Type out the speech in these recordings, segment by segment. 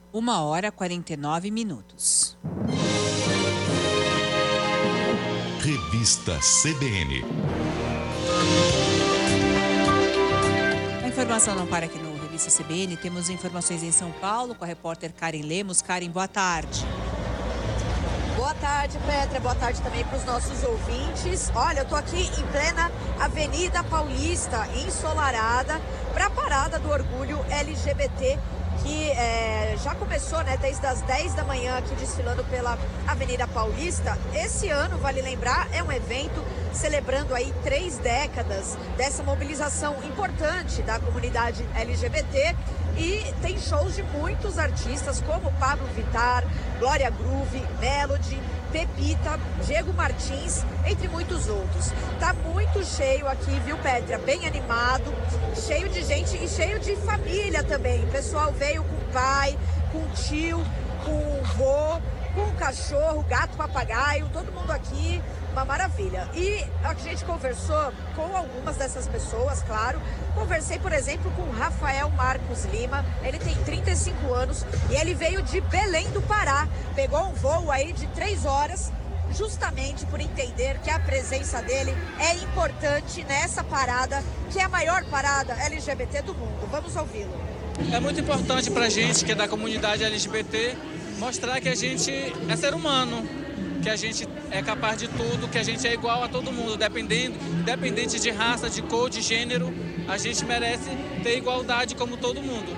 1h49. Revista CBN. A informação não para aqui no Revista CBN. Temos informações em São Paulo com a repórter Karen Lemos. Karen, boa tarde. Boa tarde, Petra. Boa tarde também para os nossos ouvintes. Olha, eu tô aqui em plena Avenida Paulista, ensolarada, para a Parada do Orgulho LGBT, que já começou, né, desde as 10 da manhã aqui desfilando pela Avenida Paulista. Esse ano, vale lembrar, é um evento celebrando aí 3 décadas dessa mobilização importante da comunidade LGBT. E tem shows de muitos artistas como Pablo Vittar, Glória Groove, Melody, Pepita, Diego Martins, entre muitos outros. Tá muito cheio aqui, viu, Petra? Bem animado, cheio de gente e cheio de família também. O pessoal veio com o pai, com o tio, com o vô, com o cachorro, gato, papagaio, todo mundo aqui. Uma maravilha. E a gente conversou com algumas dessas pessoas, claro. Conversei, por exemplo, com o Rafael Marcos Lima. Ele tem 35 anos e ele veio de Belém do Pará. Pegou um voo aí de 3 horas, justamente por entender que a presença dele é importante nessa parada, que é a maior parada LGBT do mundo. Vamos ouvi-lo. É muito importante pra gente, que é da comunidade LGBT, mostrar que a gente é ser humano, que a gente é capaz de tudo, que a gente é igual a todo mundo, independente de raça, de cor, de gênero, a gente merece ter igualdade como todo mundo.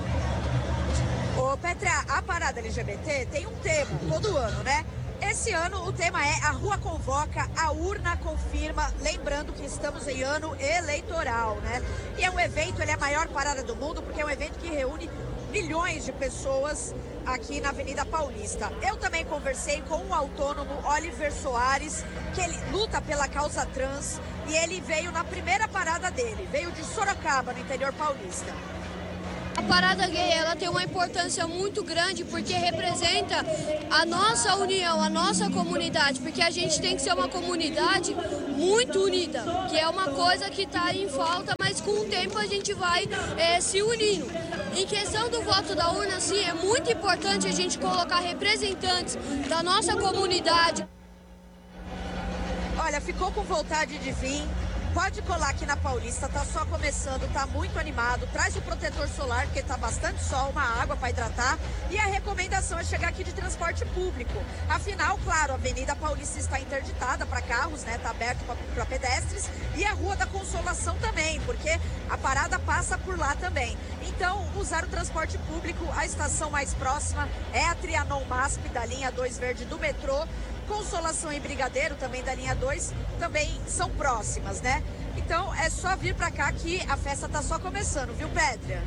Ô Petra, a parada LGBT tem um tema todo ano, né? Esse ano o tema é A Rua Convoca, a Urna Confirma, lembrando que estamos em ano eleitoral, né? E é um evento, ele é a maior parada do mundo, porque é um evento que reúne milhões de pessoas aqui na Avenida Paulista. Eu também conversei com o autônomo Oliver Soares, que ele luta pela causa trans, e ele veio na primeira parada dele, veio de Sorocaba, no interior paulista. A parada gay, ela tem uma importância muito grande porque representa a nossa união, a nossa comunidade, porque a gente tem que ser uma comunidade muito unida, que é uma coisa que está em falta, mas com o tempo a gente vai se unindo. Em questão do voto da urna, sim, é muito importante a gente colocar representantes da nossa comunidade. Olha, ficou com vontade de vir? Pode colar aqui na Paulista, tá só começando, tá muito animado. Traz o protetor solar, porque tá bastante sol, uma água para hidratar. E a recomendação é chegar aqui de transporte público. Afinal, claro, a Avenida Paulista está interditada para carros, né? Tá aberto para pedestres. E a Rua da Consolação também, porque a parada passa por lá também. Então, usar o transporte público, a estação mais próxima é a Trianon MASP, da linha 2 verde do metrô. Consolação e Brigadeiro, também da linha 2, também são próximas, né? Então é só vir pra cá que a festa tá só começando, viu, Pedra?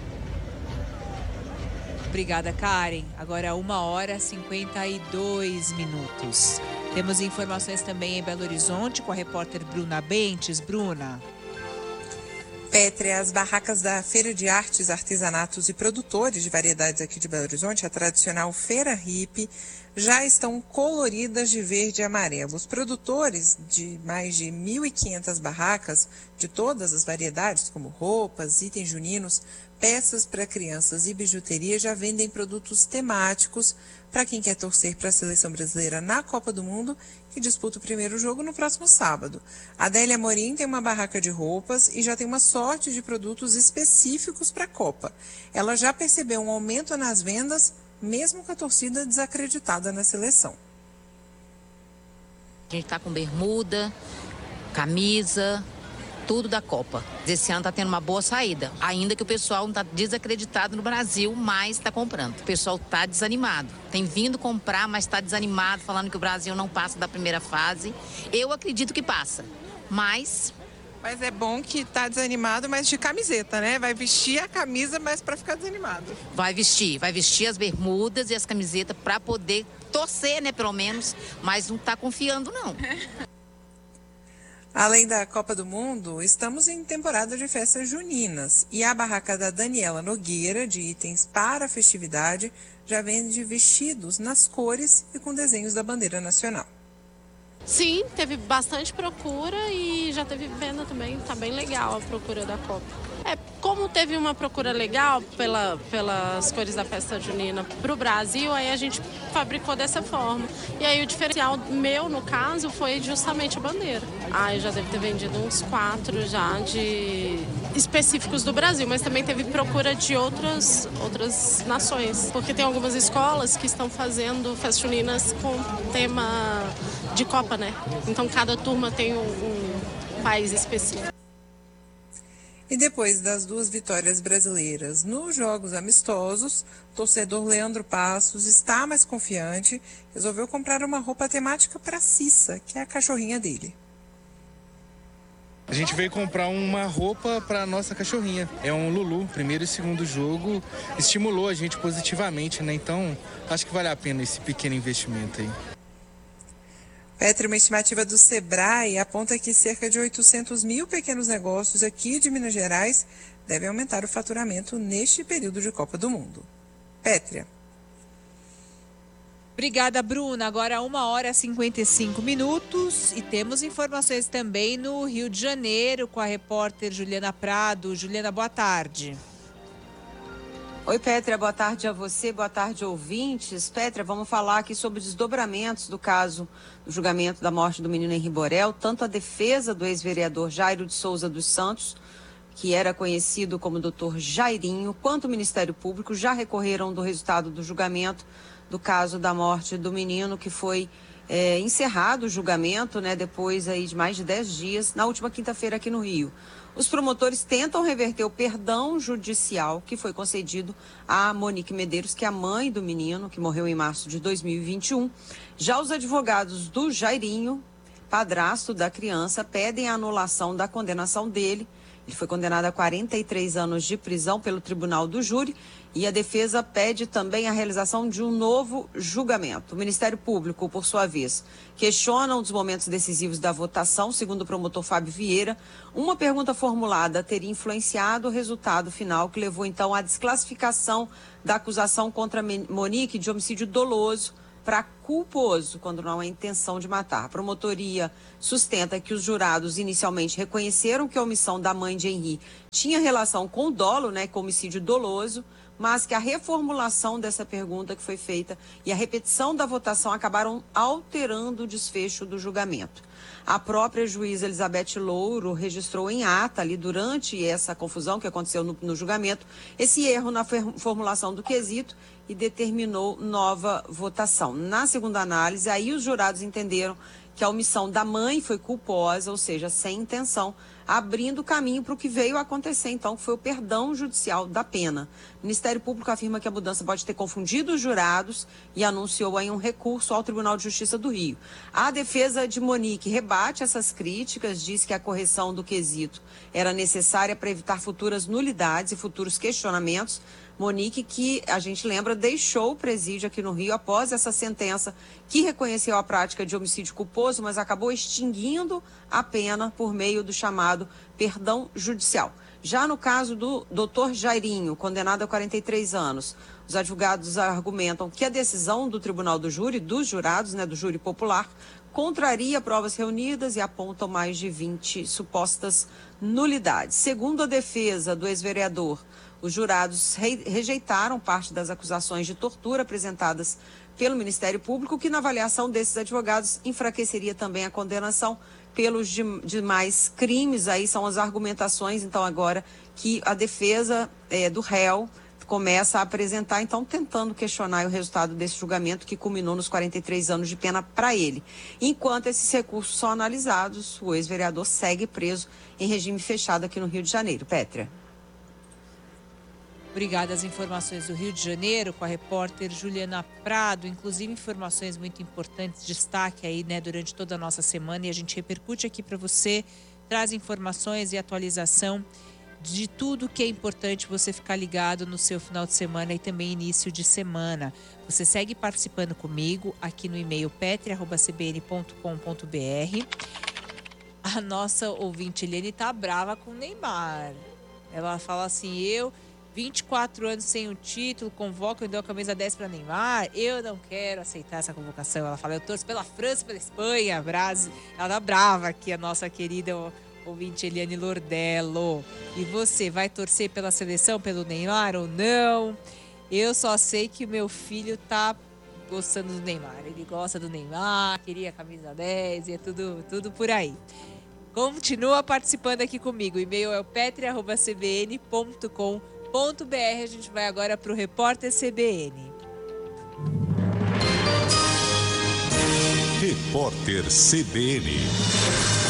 Obrigada, Karen. Agora 1h52. Temos informações também em Belo Horizonte com a repórter Bruna Bentes. Bruna. Pétrea, as barracas da Feira de Artes, Artesanatos e Produtores de Variedades aqui de Belo Horizonte, a tradicional Feira Hippie, já estão coloridas de verde e amarelo. Os produtores de mais de 1.500 barracas, de todas as variedades, como roupas, itens juninos, peças para crianças e bijuteria, já vendem produtos temáticos para quem quer torcer para a seleção brasileira na Copa do Mundo, que disputa o primeiro jogo no próximo sábado. A Adélia Amorim tem uma barraca de roupas e já tem uma sorte de produtos específicos para a Copa. Ela já percebeu um aumento nas vendas, mesmo com a torcida desacreditada na seleção. A gente está com bermuda, camisa, tudo da Copa. Esse ano está tendo uma boa saída, ainda que o pessoal não está desacreditado no Brasil, mas está comprando. O pessoal está desanimado. Tem vindo comprar, mas está desanimado, falando que o Brasil não passa da primeira fase. Eu acredito que passa, mas é bom que tá desanimado, mas de camiseta, né? Vai vestir a camisa, mas para ficar desanimado. Vai vestir as bermudas e as camisetas para poder torcer, né, pelo menos, mas não tá confiando, não. Além da Copa do Mundo, estamos em temporada de festas juninas e a barraca da Daniela Nogueira, de itens para a festividade, já vende vestidos nas cores e com desenhos da bandeira nacional. Sim, teve bastante procura e já teve venda também, tá bem legal a procura da Copa. Como teve uma procura legal pelas cores da festa junina para o Brasil, aí a gente fabricou dessa forma. E aí o diferencial meu, no caso, foi justamente a bandeira. Eu já deve ter vendido uns 4 já de específicos do Brasil, mas também teve procura de outras nações. Porque tem algumas escolas que estão fazendo festas juninas com tema de Copa, né? Então cada turma tem um país específico. E depois das 2 vitórias brasileiras nos jogos amistosos, o torcedor Leandro Passos está mais confiante, resolveu comprar uma roupa temática para Cissa, que é a cachorrinha dele. A gente veio comprar uma roupa para nossa cachorrinha. É um Lulu, primeiro e segundo jogo, estimulou a gente positivamente, né? Então, acho que vale a pena esse pequeno investimento aí. Petri, uma estimativa do Sebrae aponta que cerca de 800 mil pequenos negócios aqui de Minas Gerais devem aumentar o faturamento neste período de Copa do Mundo. Pétria. Obrigada, Bruna. Agora 1h55 e temos informações também no Rio de Janeiro com a repórter Juliana Prado. Juliana, boa tarde. Oi, Pétria, boa tarde a você, boa tarde, ouvintes. Pétria, vamos falar aqui sobre desdobramentos do caso do julgamento da morte do menino Henri Borel. Tanto a defesa do ex-vereador Jairo de Souza dos Santos, que era conhecido como Dr. Jairinho, quanto o Ministério Público já recorreram do resultado do julgamento do caso da morte do menino, que foi encerrado o julgamento, né, depois aí de mais de 10 dias, na última quinta-feira aqui no Rio. Os promotores tentam reverter o perdão judicial que foi concedido a Monique Medeiros, que é a mãe do menino, que morreu em março de 2021. Já os advogados do Jairinho, padrasto da criança, pedem a anulação da condenação dele. Ele foi condenado a 43 anos de prisão pelo Tribunal do Júri e a defesa pede também a realização de um novo julgamento. O Ministério Público, por sua vez, questiona um dos momentos decisivos da votação. Segundo o promotor Fábio Vieira, uma pergunta formulada teria influenciado o resultado final, que levou então à desclassificação da acusação contra Monique de homicídio doloso para culposo, quando não há intenção de matar. A promotoria sustenta que os jurados inicialmente reconheceram que a omissão da mãe de Henri tinha relação com o dolo, né, com homicídio doloso, mas que a reformulação dessa pergunta que foi feita e a repetição da votação acabaram alterando o desfecho do julgamento. A própria juíza Elizabeth Louro registrou em ata, ali durante essa confusão que aconteceu no julgamento, esse erro na formulação do quesito e determinou nova votação. Na segunda análise, aí os jurados entenderam que a omissão da mãe foi culposa, ou seja, sem intenção, abrindo caminho para o que veio a acontecer, então, que foi o perdão judicial da pena. O Ministério Público afirma que a mudança pode ter confundido os jurados e anunciou aí um recurso ao Tribunal de Justiça do Rio. A defesa de Monique rebate essas críticas, diz que a correção do quesito era necessária para evitar futuras nulidades e futuros questionamentos. Monique, que a gente lembra, deixou o presídio aqui no Rio após essa sentença que reconheceu a prática de homicídio culposo, mas acabou extinguindo a pena por meio do chamado perdão judicial. Já no caso do Dr. Jairinho, condenado a 43 anos, os advogados argumentam que a decisão do Tribunal do Júri, dos jurados, né, do júri popular, contraria provas reunidas e apontam mais de 20 supostas nulidades. Segundo a defesa do ex-vereador, os jurados rejeitaram parte das acusações de tortura apresentadas pelo Ministério Público, que na avaliação desses advogados enfraqueceria também a condenação pelos demais crimes. Aí são as argumentações, então, agora que a defesa do réu começa a apresentar, então, tentando questionar o resultado desse julgamento que culminou nos 43 anos de pena para ele. Enquanto esses recursos são analisados, o ex-vereador segue preso em regime fechado aqui no Rio de Janeiro. Pétria. Obrigada. As informações do Rio de Janeiro com a repórter Juliana Prado, inclusive informações muito importantes, destaque aí, né, durante toda a nossa semana, e a gente repercute aqui para você, traz informações e atualização de tudo que é importante você ficar ligado no seu final de semana e também início de semana. Você segue participando comigo aqui no e-mail petria@cbn.com.br. A nossa ouvinte Eliane tá brava com o Neymar. Ela fala assim: eu 24 anos sem o título, convoca e deu a camisa 10 para Neymar. Eu não quero aceitar essa convocação. Ela fala, eu torço pela França, pela Espanha, Brasil. Ela tá brava aqui, a nossa querida ouvinte Eliane Lordello. E você, vai torcer pela seleção, pelo Neymar ou não? Eu só sei que o meu filho tá gostando do Neymar. Ele gosta do Neymar, queria a camisa 10 e é tudo por aí. Continua participando aqui comigo. O e-mail é o petri@cbn.com.br. A gente vai agora para o Repórter CBN. Repórter CBN.